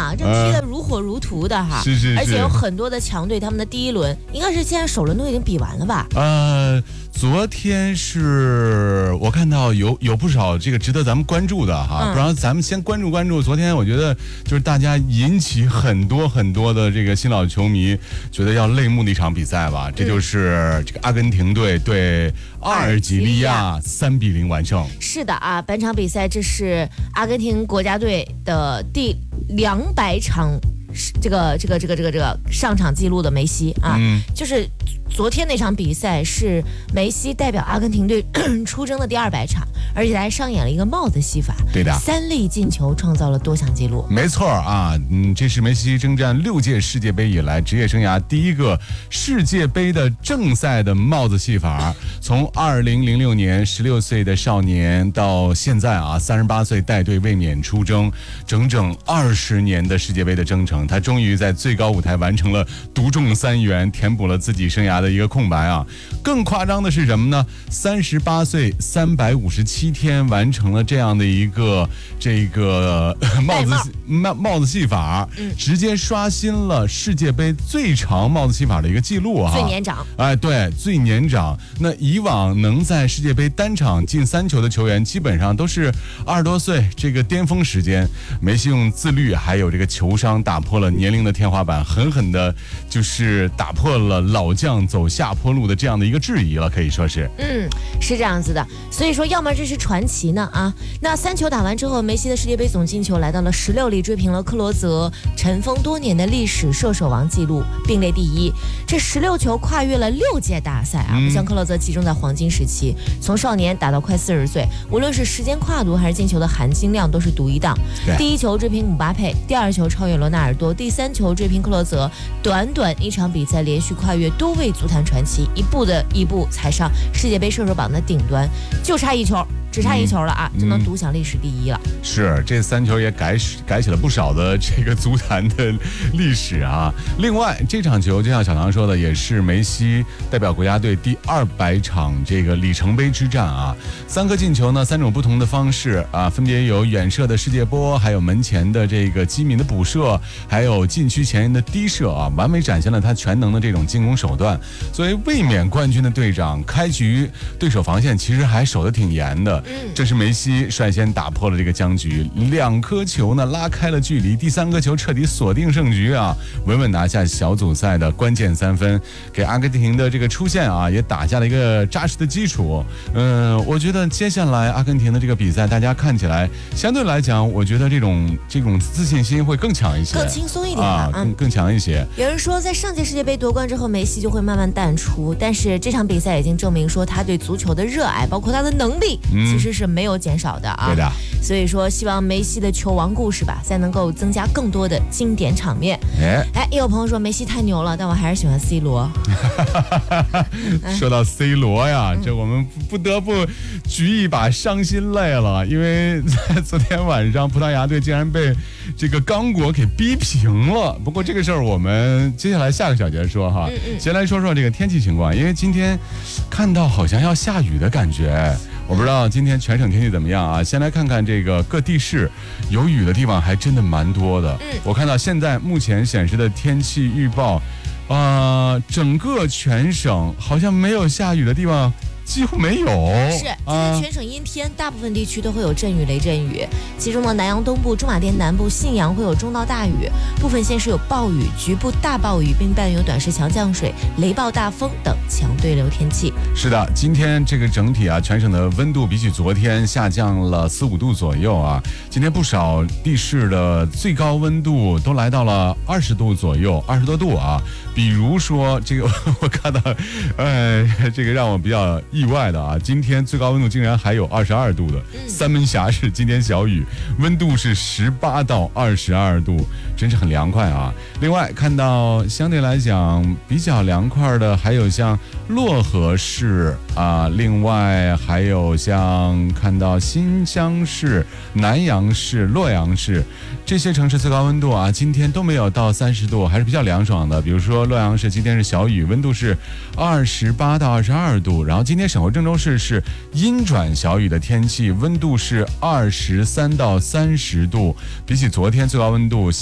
啊，这踢得如火如荼的哈， 是， 而且有很多的强队，他们的第一轮应该是现在首轮都已经比完了吧？ 昨天是我看到有不少这个值得咱们关注的哈，不然咱们先关注。昨天我觉得就是大家引起很多的这个新老球迷觉得要泪目的一场比赛吧，这就是这个阿根廷队对阿尔及利亚3-0完胜。 是的啊，本场比赛这是阿根廷国家队的第200场这个上场记录的梅西啊，就是昨天那场比赛是梅西代表阿根廷队出征的第200场，而且还上演了一个帽子戏法， 对的 ，3粒进球创造了多项记录。 没错啊，这是梅西征战6届世界杯以来职业生涯第一个世界杯的正赛的帽子戏法。从2006年16岁的少年到现在啊38岁带队卫冕出征，整整20年的世界杯的征程，他终于在最高舞台完成了独中3元，填补了自己生涯的一个空白啊！更夸张的是什么呢？38岁357天完成了这样的一个帽子戏法，直接刷新了世界杯最长帽子戏法的一个记录啊！ 最年长， 对，最年长。那以往能在世界杯单场进3球的球员，基本上都是20多岁这个巅峰时间。梅西用自律还有这个球商打破了年龄的天花板，狠狠的就是打破了老将走下坡路的这样的一个质疑了，可以说是。 是这样子的。所以说，要么这是传奇呢啊。那3球打完之后，梅西的世界杯总进球来到了16粒，追平了克罗泽尘封多年的历史射手王纪录，并列第1。这16球跨越了6届大赛啊，不像克罗泽集中在黄金时期，从少年打到快40岁，无论是时间跨度还是进球的含金量，都是独一档。第1球追平姆巴佩，第2球超越罗纳尔多，第3球追平克罗泽，短一场比赛连续跨越多位足坛传奇，一步踩上世界杯射手榜的顶端，就差1球。只差1球了啊，就能独享历史第1了。 是，这3球也改写了不少的这个足坛的历史啊。另外，这场球就像小唐说的，也是梅西代表国家队第200场这个里程碑之战啊。3颗进球呢，3种不同的方式啊，分别有远射的世界波，还有门前的这个机敏的补射，还有禁区前沿的低射啊，完美展现了他全能的这种进攻手段。作为卫冕冠军的队长，开局对手防线其实还守得挺严的。这是梅西率先打破了这个僵局，2颗球呢拉开了距离，第3颗球彻底锁定胜局啊，稳稳拿下小组赛的关键3分，给阿根廷的这个出线啊也打下了一个扎实的基础。我觉得接下来阿根廷的这个比赛，大家看起来相对来讲，我觉得这种自信心会更强一些， 更轻松一点啊，更强一些。 有人说，在上届世界杯夺冠之后，梅西就会慢慢淡出，但是这场比赛已经证明说，他对足球的热爱，包括他的能力，其实是没有减少的啊。 对的。 所以说，希望梅西的球王故事吧，才能够增加更多的经典场面。也有朋友说梅西太牛了，但我还是喜欢 C 罗。 说到 C 罗呀，这我们不得不举一把伤心泪了，因为在昨天晚上，葡萄牙队竟然被这个刚果给逼平了。不过这个事儿我们接下来下个小节说哈。先来说说这个天气情况，因为今天看到好像要下雨的感觉。我不知道今天全省天气怎么样啊？先来看看这个各地市，有雨的地方还真的蛮多的。我看到现在目前显示的天气预报，整个全省好像没有下雨的地方。几乎没有， 是今天全省阴天，大部分地区都会有阵雨、雷阵雨，其中呢，南阳东部、驻马店南部、信阳会有中到大雨，部分县市有暴雨、局部大暴雨，并伴有短时强降水、雷暴大风等强对流天气。 是的，今天这个整体啊，全省的温度比起昨天下降了4、5度左右啊。今天不少地市的最高温度都来到了20度左右，20多度啊。比如说这个，我看到，这个让我比较意外的啊，今天最高温度竟然还有22度的。三门峡市今天小雨，温度是18到22度，真是很凉快啊。另外看到相对来讲比较凉快的，还有像漯河市啊，另外还有像看到新乡市、南阳市、洛阳市这些城市最高温度啊，今天都没有到30度，还是比较凉爽的。比如说洛阳市今天是小雨，温度是28到22度，然后今天省会郑州市是阴转小雨的天气，温度是23到30度，比起昨天最高温度